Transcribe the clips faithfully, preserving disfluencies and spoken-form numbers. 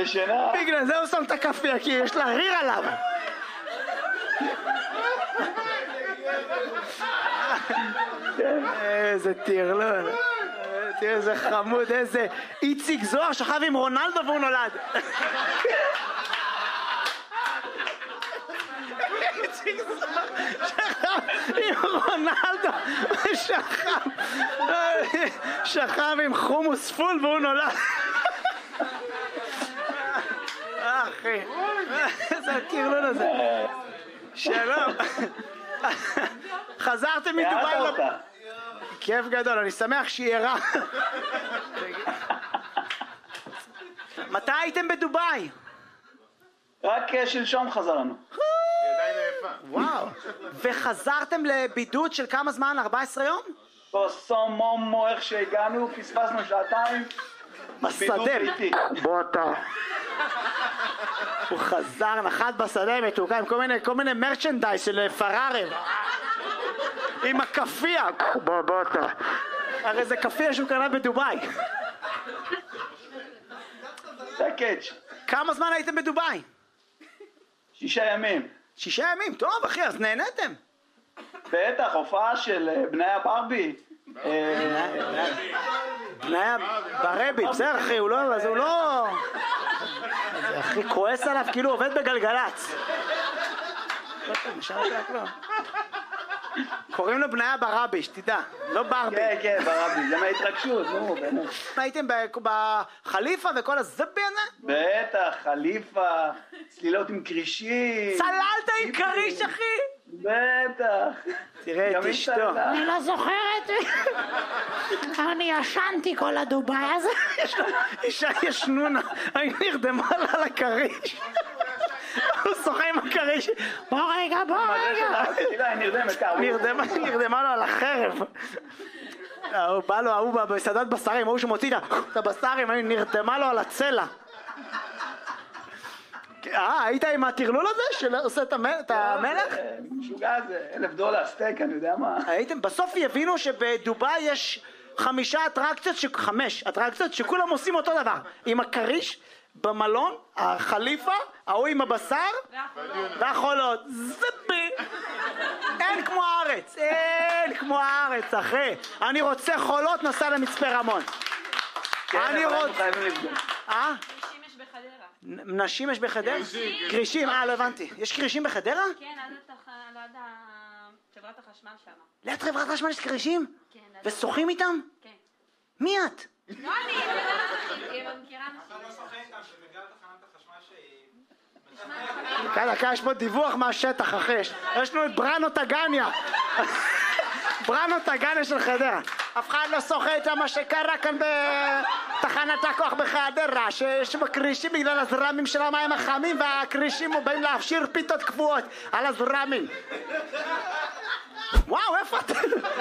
ישנה. בגלל זה הוא שם את הכפייה, כי יש לה ריר עליו. איזה טרלול. תראה איזה חמוד, איזה איציק זוהר שכב עם רונלדו והוא נולד. איציק זוהר שכב עם רונלדו ושכב שכב עם חומוס פול והוא נולד. אחי, איזה הטרלול הזה. שלום. חזרתם מדובאי? כיף גדול, אני שמח שהיא ערה. מתי הייתם בדובאי? רק שלשום חזרנו. וואו. וחזרתם לבידוד של כמה זמן? ארבעה עשר יום? בסו מומו, איך שהגענו, פספסנו שעתיים. בשדה. בוא אתה. הוא חזר, נחת בשדה, מתוקה עם כל מיני, כל מיני מרצ'נדייז של פרארי. עם הכפייה. בוא, בוא אתה. הרי זה כפייה שהוא קנה בדובאי. זה קאץ'. כמה זמן הייתם בדובאי? שישה ימים. שישה ימים? טוב אחי, אז נהנתם. בטח, הופעה של בניה ברבי. בניה ברבי, בסדר אחי, הוא לא... אז הוא לא... אחי, כועס עליו כאילו עובד בגלגלץ. קוראים לו בניה ברבי, שתדע, לא ברבי. כן, כן, ברבי, זה מההתרגשות, נו, באמת. הייתם בחליפה וכל הזבי הזה? בטח, חליפה, צלילות עם קרישים. צללת עם קריש, אחי? בטח. תראה את אשתו. אני לא זוכרת. אני ישנתי כל הדובאי הזה. אישה ישנונה, אני נרדמה לה על הקריש. הוא שוחה עם הקריש. בוא רגע, בוא רגע. תראה, היא נרדמת ככה. נרדמה לו על החרב. הוא בא לו, הוא בסעדת בשרים, הוא שמוציא את הבשרים, אני נרדמה לו על הצלע. אה, היית עם הטרלול הזה שעושה את המלך? משוגע זה, אלף דולר, סטייק, אני יודע מה. הייתם, בסוף יבינו שבדובאי יש חמישה אטרקציות, חמש אטרקציות שכולם עושים אותו דבר. עם הקריש, במלון, החליפה, ההוא עם הבשר, והחולות. זבי! אין כמו הארץ, אין כמו הארץ, אחי. אני רוצה חולות, נסע למצפה רמון. אני רוצה... אה? נשים יש בחדרה? קרישים, אה, לא הבנתי. יש קרישים בחדרה? כן, עד חברת החשמל שם. ליד חברת החשמל יש קרישים? כן. ושוחים איתם? כן. מי את? לא אני, אני מכירה נשים. אתה לא שוחה איתם, שבגלל תחנת החשמל שהיא... כאן, כאן יש פה דיווח מהשטח, אחי. יש לנו את בראנו טגניה. בראנו טגניה של חדרה. אף אחד לא שוחה איתם מה שקרה כאן בתחנת הכוח בחדרה, שיש בקרישים בגלל הזרמים של המים החמים, והקרישים באים להפשיר פיתות קבועות על הזרמים. וואו, איפה אתה?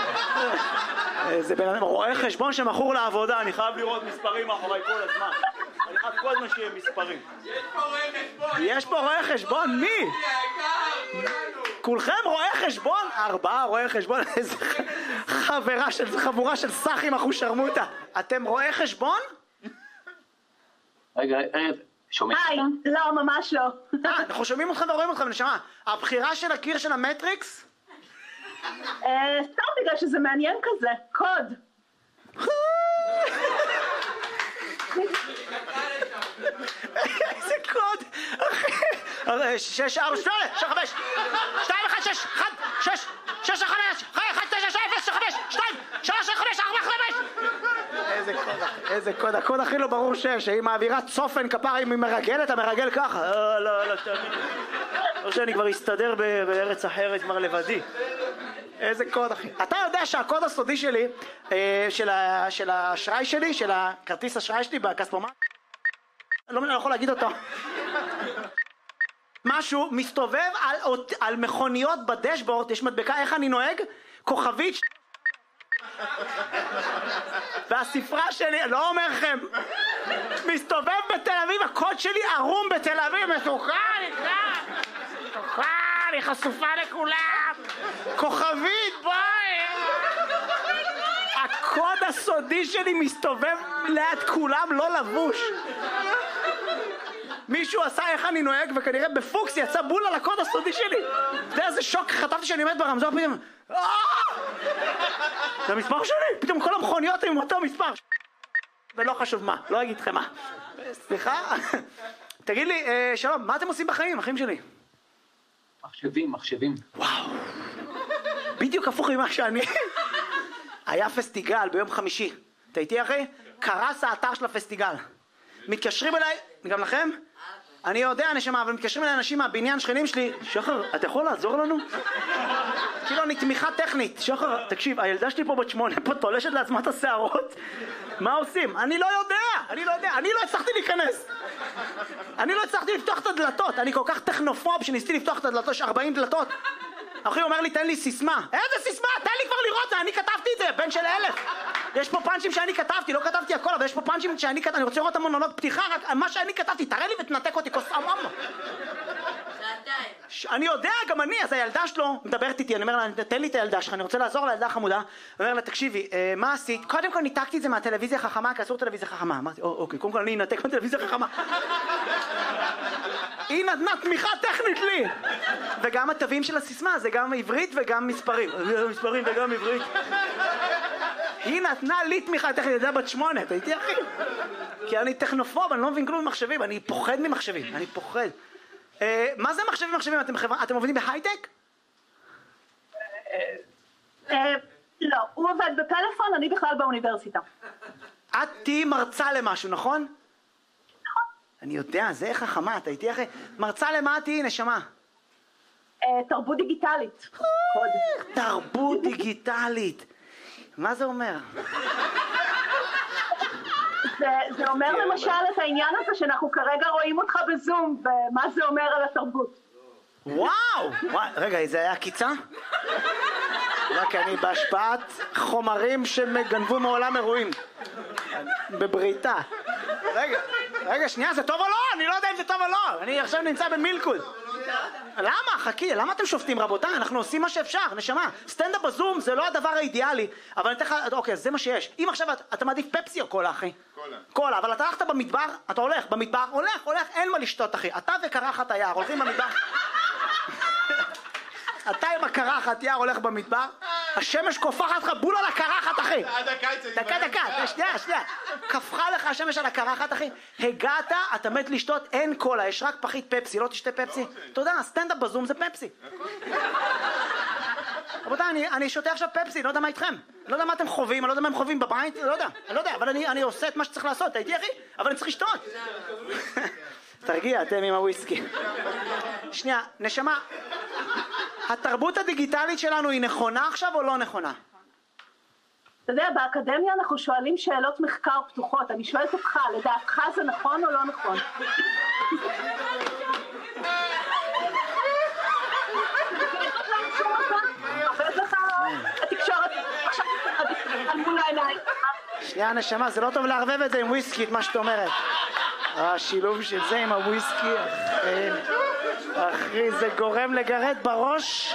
זה בן אדם רואה חשבון שמכור לעבודה, אני חייב לראות מספרים מאחורי כל הזמן. אני חייב כל הזמן שיהיה מספרים. יש פה רואה חשבון! יש פה רואה חשבון? מי? כולכם רואה חשבון? ארבעה רואה חשבון? איזה חברה של חבורה של סחים אחושרמוטה. אתם רואה חשבון? רגע, רגע, שומעים? היי, לא, ממש לא. אה, אנחנו שומעים אותך ורואים אותך, ונשמה. הבחירה של הקיר של המטריקס? סתם בגלל שזה מעניין כזה, קוד. איזה קוד? אחי, שש, ארבע, שמונה, שש, חמש, שתיים, אחד, שש, אחד, שש, שש, חמש, אחד, תשע, אפס, חמש, שתיים, שלוש, חמש, ארבע, חמש. איזה קוד, איזה קוד, הקוד הכי לא ברור שיש, היא מעבירה צופן כפרה, אם היא מרגלת, המרגל ככה. לא, לא, לא, לא שאני כבר אסתדר בארץ אחרת כבר לבדי. איזה קוד, אחי. אתה יודע שהקוד הסודי שלי, של האשראי שלי, של הכרטיס אשראי שלי בכספומט, לא אני לא יכול להגיד אותו. משהו מסתובב על, על מכוניות בדשבורד, יש מדבקה, איך אני נוהג? כוכבית. והספרה שלי, לא אומר לכם, מסתובב בתל אביב, הקוד שלי ערום בתל אביב, מסוכן, מסוכן, היא חשופה לכולם. כוכבית, בואי. הקוד הסודי שלי מסתובב ליד כולם, לא לבוש. מישהו עשה איך אני נוהג, וכנראה בפוקס יצא בול על הקוד הסודי שלי. אתה יודע איזה שוק, חטפתי שאני עומד ברמזור, פתאום... זה המספר שלי! פתאום כל המכוניות עם אותו מספר. ולא חשוב מה, לא אגיד לכם מה. סליחה? תגיד לי, שלום, מה אתם עושים בחיים, אחים שלי? מחשבים, מחשבים. וואו. בדיוק הפוך ממה שאני... היה פסטיגל ביום חמישי. אתה איתי אחי? קרס האתר של הפסטיגל. מתקשרים אליי, גם לכם? אני יודע נשמה, אבל מתקשרים אליי אנשים מהבניין שכנים שלי. שחר, אתה יכול לעזור לנו? כאילו אני תמיכה טכנית. שחר, תקשיב, הילדה שלי פה בת שמונה פה תולשת לעצמה את השערות. מה עושים? אני לא יודע, אני לא יודע, אני לא הצלחתי להיכנס. אני לא הצלחתי לפתוח את הדלתות. אני כל כך טכנופוב שניסיתי לפתוח את הדלתות, יש ארבעים דלתות. אחי אומר לי, תן לי סיסמה. איזה סיסמה? תן לי כבר לראות, אני כתבתי את זה, בן של אלף. יש פה פאנצ'ים שאני כתבתי, לא כתבתי הכל, אבל יש פה פאנצ'ים שאני כתבתי, אני רוצה לראות המונולוג פתיחה, רק מה שאני כתבתי, תראה לי ותנתק אותי, כוס אממה. אני יודע, גם אני, אז הילדה שלו מדברת איתי, אני אומר לה, תן לי את הילדה שלך, אני רוצה לעזור לילדה החמודה. אני אומר לה, תקשיבי, מה עשית? קודם כל ניתקתי את זה מהטלוויזיה החכמה, כי אסור טלוויזיה חכמה. אמרתי, אוקיי, קודם כל אני אנתק מהטלוויזיה החכמה. היא נתנה תמיכה טכנית לי. וגם התווים של הסיסמה, זה גם עברית וגם מספרים. מספרים וגם עברית. היא נתנה לי תמיכה טכנית, זה בת שמונה, אתה איתי אחי? כי אני טכנופוב, אני לא מבין כלום במחשבים, אני פוחד ממחשבים, אני פוחד. מה זה מחשבים מחשבים? אתם עובדים בהייטק? לא, הוא עובד בפלאפון, אני בכלל באוניברסיטה. את תהי מרצה למשהו, נכון? נכון. אני יודע, זה חכמה, אתה איתי אחי? מרצה למה את תהי, נשמה? תרבות דיגיטלית. תרבות דיגיטלית. מה זה אומר? זה, זה אומר למשל את העניין הזה שאנחנו כרגע רואים אותך בזום, ומה זה אומר על התרבות. וואו! וואו, רגע, זה היה קיצה? רק אני בהשפעת חומרים שמגנבו מעולם אירועים. בבריתה. רגע, רגע, שנייה, זה טוב או לא? אני לא יודע אם זה טוב או לא. אני עכשיו נמצא במילקוד. למה? חכי, למה אתם שופטים רבותיי? אנחנו עושים מה שאפשר, נשמה. סטנדאפ בזום זה לא הדבר האידיאלי, אבל אני אתן לך, אוקיי, זה מה שיש. אם עכשיו אתה מעדיף פפסי או קולה, אחי? קולה. קולה, אבל אתה הלכת במדבר, אתה הולך במדבר, הולך, הולך, אין מה לשתות, אחי. אתה וקרחת היער, הולכים במדבר. אתה עם הקרחת יער הולך במדבר, השמש קופחת לך בול על הקרחת, אחי. דקה, דקה, שנייה, שנייה. קפחה לך השמש על הקרחת, אחי. הגעת, אתה מת לשתות, אין קולה, יש רק פחית פפסי, לא תשתה פפסי. אתה יודע, סטנדאפ בזום זה פפסי. רבותיי, אני, אני שותה עכשיו פפסי, לא יודע מה איתכם. לא יודע מה אתם חווים, אני לא יודע מה הם חווים בבית, לא יודע, אני לא יודע, אבל אני, אני עושה את מה שצריך לעשות, הייתי אחי, אבל אני צריך לשתות. תרגיע, אתם עם הוויסקי. שנייה, נשמה, התרבות הדיגיטלית שלנו היא נכונה עכשיו או לא נכונה? אתה יודע, באקדמיה אנחנו שואלים שאלות מחקר פתוחות, אני שואלת אותך, לדעתך זה נכון או לא נכון? עובד לך התקשורת, עכשיו על מול העיניים. שנייה נשמה, זה לא טוב לערבב את זה עם וויסקי, את מה שאת אומרת. השילוב של זה עם הוויסקי, אחי, אחי, זה גורם לגרד בראש.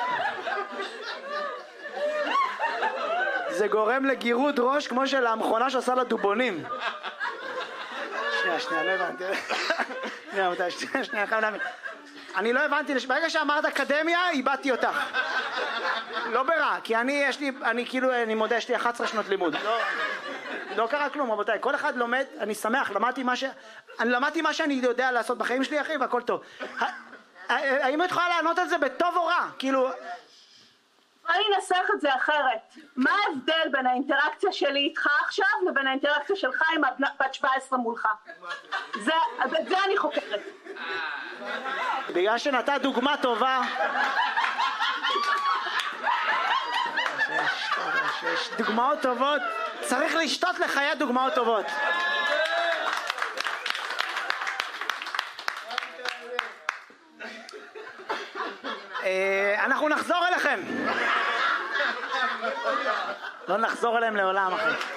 זה גורם לגירוד ראש כמו של המכונה שעושה לדובונים. שנייה, שנייה, לא הבנתי. שנייה, מתי, שנייה, שנייה, חייב להבין. אני לא הבנתי, ברגע שאמרת אקדמיה, איבדתי אותך. לא ברע, כי אני, יש לי, אני כאילו, אני מודה, יש לי אחת עשרה שנות לימוד. לא, לא קרה כלום, רבותיי. כל אחד לומד, אני שמח, למדתי מה ש... אני למדתי מה שאני יודע לעשות בחיים שלי, אחי, והכל טוב. האם את יכולה לענות על זה בטוב או רע? כאילו... אני אנסח את זה אחרת. מה ההבדל בין האינטראקציה שלי איתך עכשיו לבין האינטראקציה שלך עם בת שבע עשרה מולך? זה, זה אני חוקרת. בגלל שנתת דוגמה טובה. יש דוגמאות טובות, צריך לשתות לחיי דוגמאות טובות. אנחנו נחזור אליכם. לא נחזור אליהם לעולם, אחי.